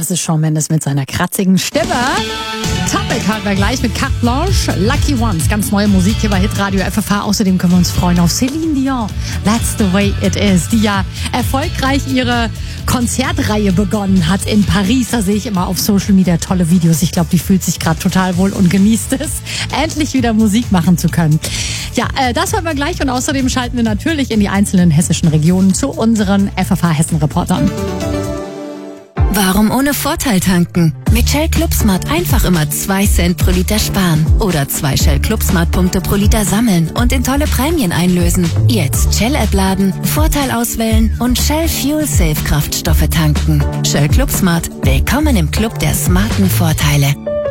Das ist Shawn Mendes mit seiner kratzigen Stimme. Topic halten wir gleich mit Carte Blanche, Lucky Ones. Ganz neue Musik hier bei Hitradio FFH. Außerdem können wir uns freuen auf Celine Dion. That's the way it is. Die ja erfolgreich ihre Konzertreihe begonnen hat in Paris. Da sehe ich immer auf Social Media tolle Videos. Ich glaube, die fühlt sich gerade total wohl und genießt es, endlich wieder Musik machen zu können. Ja, das hören wir gleich und außerdem schalten wir natürlich in die einzelnen hessischen Regionen zu unseren FFH-Hessen-Reportern. Warum ohne Vorteil tanken? Mit Shell Club Smart einfach immer 2 Cent pro Liter sparen. Oder 2 Shell Club Smart Punkte pro Liter sammeln und in tolle Prämien einlösen. Jetzt Shell App laden, Vorteil auswählen und Shell Fuel Safe Kraftstoffe tanken. Shell Club Smart. Willkommen im Club der smarten Vorteile.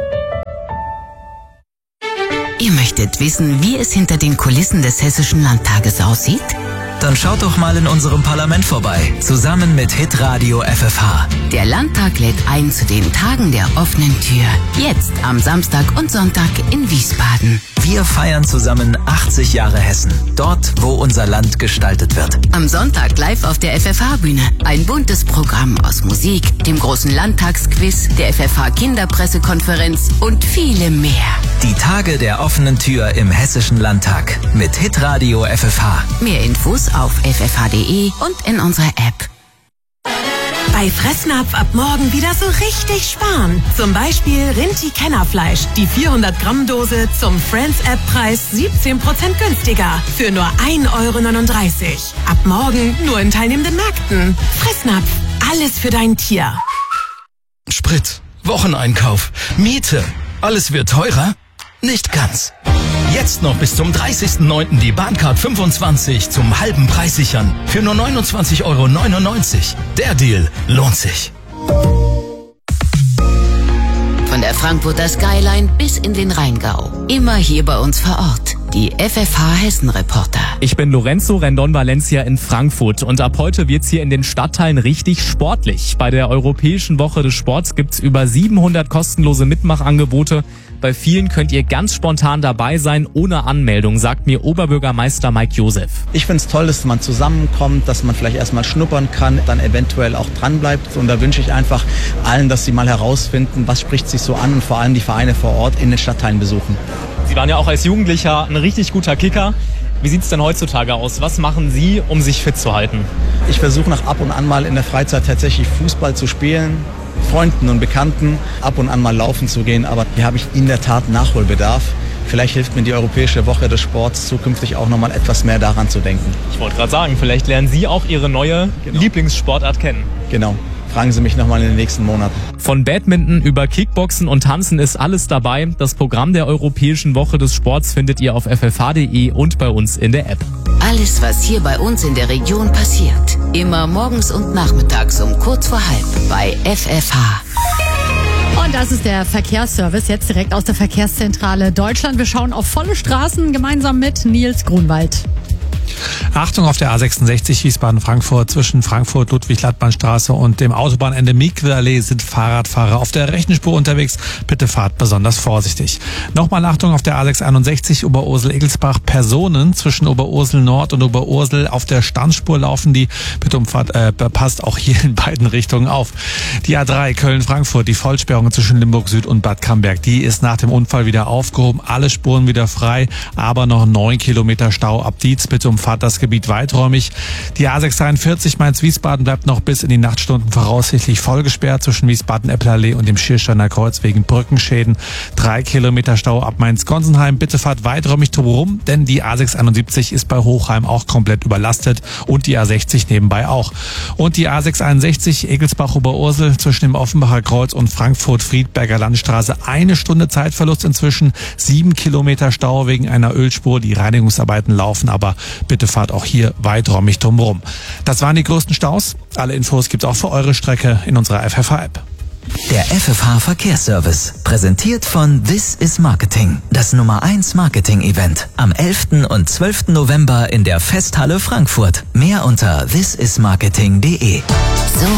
Ihr möchtet wissen, wie es hinter den Kulissen des Hessischen Landtages aussieht? Dann schaut doch mal in unserem Parlament vorbei, zusammen mit Hitradio FFH. Der Landtag lädt ein zu den Tagen der offenen Tür. Jetzt am Samstag und Sonntag in Wiesbaden. Wir feiern zusammen 80 Jahre Hessen, dort, wo unser Land gestaltet wird. Am Sonntag live auf der FFH-Bühne. Ein buntes Programm aus Musik, dem großen Landtagsquiz, der FFH-Kinderpressekonferenz und vielem mehr. Die Tage der offenen Tür im Hessischen Landtag mit Hitradio FFH. Mehr Infos auf ffh.de und in unserer App. Bei Fressnapf ab morgen wieder so richtig sparen. Zum Beispiel Rinti-Kennerfleisch. Die 400-Gramm-Dose zum Friends-App-Preis 17% günstiger. Für nur 1,39 €. Ab morgen nur in teilnehmenden Märkten. Fressnapf. Alles für dein Tier. Sprit, Wocheneinkauf, Miete. Alles wird teurer? Nicht ganz. Jetzt noch bis zum 30.09. die Bahncard 25 zum halben Preis sichern. Für nur 29,99 €. Der Deal lohnt sich. Von der Frankfurter Skyline bis in den Rheingau. Immer hier bei uns vor Ort. Die FFH Hessen Reporter. Ich bin Lorenzo Rendon Valencia in Frankfurt und ab heute wird's hier in den Stadtteilen richtig sportlich. Bei der Europäischen Woche des Sports gibt's über 700 kostenlose Mitmachangebote. Bei vielen könnt ihr ganz spontan dabei sein, ohne Anmeldung, sagt mir Oberbürgermeister Mike Josef. Ich finde es toll, dass man zusammenkommt, dass man vielleicht erstmal schnuppern kann, dann eventuell auch dran bleibt. Und da wünsche ich einfach allen, dass sie mal herausfinden, was spricht sich so an und vor allem die Vereine vor Ort in den Stadtteilen besuchen. Sie waren ja auch als Jugendlicher ein richtig guter Kicker. Wie sieht's denn heutzutage aus? Was machen Sie, um sich fit zu halten? Ich versuche nach ab und an mal in der Freizeit tatsächlich Fußball zu spielen. Freunden und Bekannten ab und an mal laufen zu gehen, aber hier habe ich in der Tat Nachholbedarf. Vielleicht hilft mir die Europäische Woche des Sports zukünftig auch nochmal etwas mehr daran zu denken. Ich wollte gerade sagen, vielleicht lernen Sie auch Ihre neue Lieblingssportart kennen. Genau. Fragen Sie mich nochmal in den nächsten Monaten. Von Badminton über Kickboxen und Tanzen ist alles dabei. Das Programm der Europäischen Woche des Sports findet ihr auf ffh.de und bei uns in der App. Alles, was hier bei uns in der Region passiert. Immer morgens und nachmittags um kurz vor halb bei FFH. Und das ist der Verkehrsservice, jetzt direkt aus der Verkehrszentrale Deutschland. Wir schauen auf volle Straßen gemeinsam mit Nils Grunwald. Achtung auf der A66 Wiesbaden-Frankfurt zwischen Frankfurt-Ludwig-Lattmann-Straße und dem Autobahnende Miquelallee sind Fahrradfahrer auf der rechten Spur unterwegs. Bitte fahrt besonders vorsichtig. Nochmal Achtung auf der A661 Oberursel-Egelsbach. Personen zwischen Oberursel-Nord und Oberursel auf der Standspur laufen die. Bitte passt auch hier in beiden Richtungen auf. Die A3 Köln-Frankfurt, die Vollsperrung zwischen Limburg-Süd und Bad Camberg, die ist nach dem Unfall wieder aufgehoben. Alle Spuren wieder frei, aber noch 9 Kilometer Stau ab Dietz. Bitte umfahrt das Gebiet weiträumig. Die A643 Mainz-Wiesbaden bleibt noch bis in die Nachtstunden voraussichtlich vollgesperrt zwischen Wiesbaden-Eppelallee und dem Schiersteiner Kreuz wegen Brückenschäden. 3 Kilometer Stau ab Mainz-Gonsenheim. Bitte fahrt weiträumig drumherum, denn die A671 ist bei Hochheim auch komplett überlastet und die A60 nebenbei auch. Und die A661 Egelsbach-Oberursel zwischen dem Offenbacher Kreuz und Frankfurt-Friedberger Landstraße. 1 Stunde Zeitverlust inzwischen. 7 Kilometer Stau wegen einer Ölspur. Die Reinigungsarbeiten laufen, aber bitte fahrt auch hier weiträumig drumherum. Das waren die größten Staus. Alle Infos gibt's auch für eure Strecke in unserer FFH-App. Der FFH Verkehrsservice, präsentiert von This is Marketing, das Nummer 1 Marketing-Event. Am 11. und 12. November in der Festhalle Frankfurt. Mehr unter thisismarketing.de. So